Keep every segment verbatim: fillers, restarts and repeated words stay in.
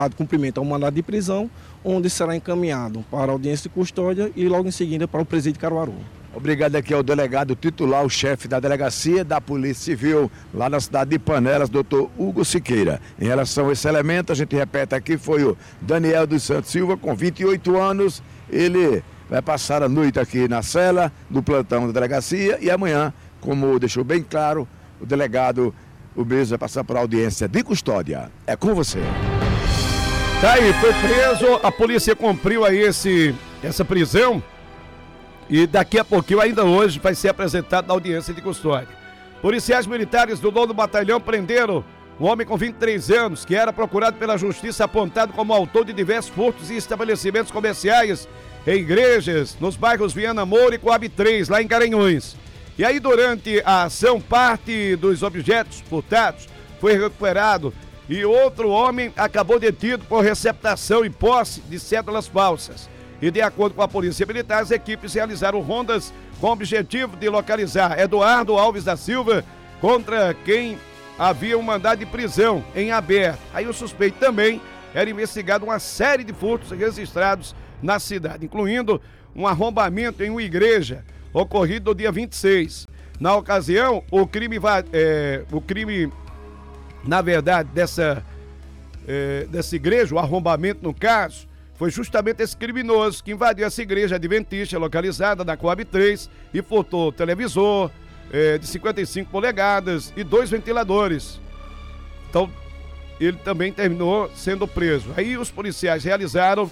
dado cumprimento ao mandado de prisão, onde será encaminhado para a audiência de custódia e logo em seguida para o presídio de Caruaru. Obrigado aqui ao delegado titular, o chefe da delegacia da Polícia Civil, lá na cidade de Panelas, doutor Hugo Siqueira. Em relação a esse elemento, a gente repete aqui, foi o Daniel dos Santos Silva, com vinte e oito anos. Ele vai passar a noite aqui na cela, no plantão da delegacia, e amanhã, como deixou bem claro, o delegado, o mesmo vai passar por audiência de custódia. É com você. Tá aí, foi preso, a polícia cumpriu aí esse, essa prisão. E daqui a pouquinho, ainda hoje, vai ser apresentado na audiência de custódia. Policiais militares do nono Batalhão prenderam um homem com vinte e três anos, que era procurado pela justiça, apontado como autor de diversos furtos em estabelecimentos comerciais, em igrejas, nos bairros Viana Moura e Coab três, lá em Garanhuns. E aí, durante a ação, parte dos objetos furtados foi recuperado e outro homem acabou detido por receptação e posse de cédulas falsas. E de acordo com a Polícia Militar, as equipes realizaram rondas com o objetivo de localizar Eduardo Alves da Silva, contra quem havia um mandado de prisão em aberto. Aí o suspeito também era investigado uma série de furtos registrados na cidade, incluindo um arrombamento em uma igreja, ocorrido no dia vinte e seis. Na ocasião, o crime, é, o crime na verdade, dessa, é, dessa igreja, o arrombamento no caso, foi justamente esse criminoso que invadiu essa igreja adventista localizada na Coab três e furtou televisor é, de cinquenta e cinco polegadas e dois ventiladores. Então, ele também terminou sendo preso. Aí os policiais realizaram,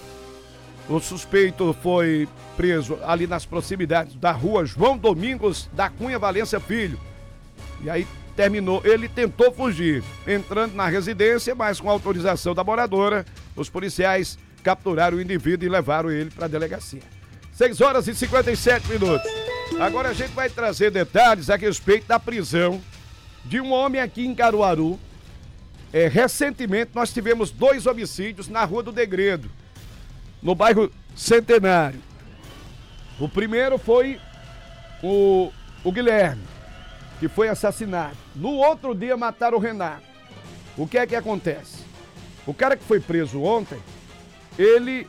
o suspeito foi preso ali nas proximidades da rua João Domingos da Cunha Valência Filho. E aí terminou, ele tentou fugir, entrando na residência, mas com autorização da moradora, os policiais capturaram o indivíduo e levaram ele para a delegacia. seis horas e cinquenta e sete minutos. Agora a gente vai trazer detalhes a respeito da prisão de um homem aqui em Caruaru. É, recentemente nós tivemos dois homicídios na Rua do Degredo, no bairro Centenário. O primeiro foi o, o Guilherme, que foi assassinado. No outro dia mataram o Renato. O que é que acontece? O cara que foi preso ontem, ele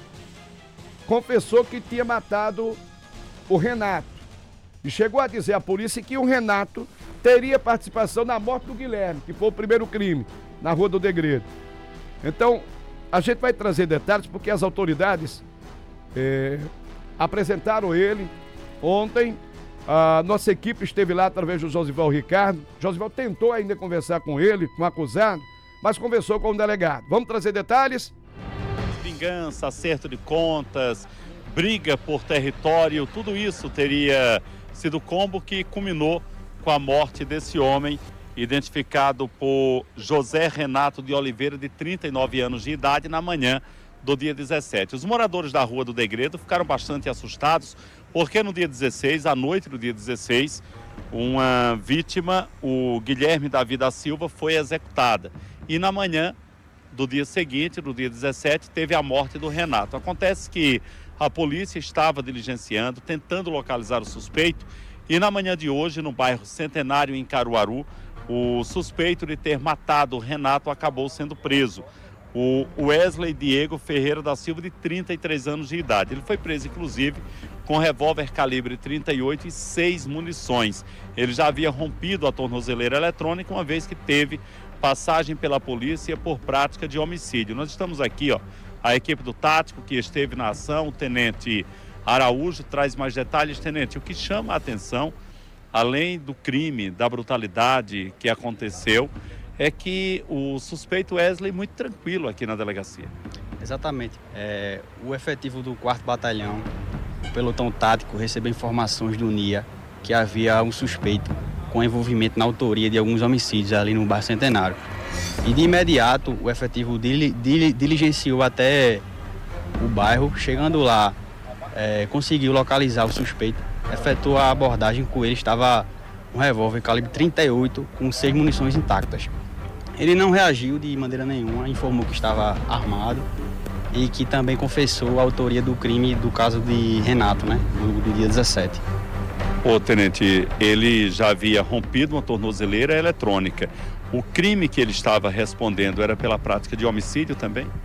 confessou que tinha matado o Renato e chegou a dizer à polícia que o Renato teria participação na morte do Guilherme, que foi o primeiro crime na Rua do Degredo. Então, a gente vai trazer detalhes porque as autoridades é, apresentaram ele ontem. A nossa equipe esteve lá através do Josival Ricardo. Josival tentou ainda conversar com ele, com o acusado, mas conversou com o delegado. Vamos trazer detalhes? Vingança, acerto de contas, briga por território, tudo isso teria sido combo que culminou com a morte desse homem, identificado por José Renato de Oliveira, de trinta e nove anos de idade, na manhã do dia dezessete. Os moradores da Rua do Degredo ficaram bastante assustados, porque no dia dezesseis, à noite do dia dezesseis, uma vítima, o Guilherme Davi da Silva, foi executada. E na manhã do dia seguinte, no dia dezessete, teve a morte do Renato. Acontece que a polícia estava diligenciando, tentando localizar o suspeito, e na manhã de hoje, no bairro Centenário, em Caruaru, o suspeito de ter matado o Renato acabou sendo preso. O Wesley Diego Ferreira da Silva, de trinta e três anos de idade. Ele foi preso, inclusive, com revólver calibre trinta e oito e seis munições. Ele já havia rompido a tornozeleira eletrônica, uma vez que teve passagem pela polícia por prática de homicídio. Nós estamos aqui, ó, a equipe do Tático que esteve na ação, o Tenente Araújo traz mais detalhes. Tenente, o que chama a atenção, além do crime, da brutalidade que aconteceu, é que o suspeito Wesley muito tranquilo aqui na delegacia. Exatamente. É, o efetivo do quarto Batalhão, o pelotão tático, recebeu informações do N I A que havia um suspeito com envolvimento na autoria de alguns homicídios ali no bairro Centenário. E de imediato o efetivo dili, dili, diligenciou até o bairro. Chegando lá, é, conseguiu localizar o suspeito, efetuou a abordagem. Com ele estava um revólver calibre trinta e oito com seis munições intactas. Ele não reagiu de maneira nenhuma, informou que estava armado e que também confessou a autoria do crime do caso de Renato, né, do, do dia dezessete. Ô, tenente, ele já havia rompido uma tornozeleira eletrônica. O crime que ele estava respondendo era pela prática de homicídio também?